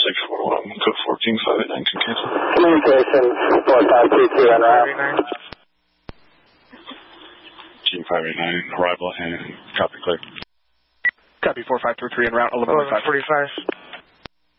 641, code 14, 589 can cancel. Communication 4522 en route. Team 589, arrival and copy clear. Copy 4523 en route, 1145.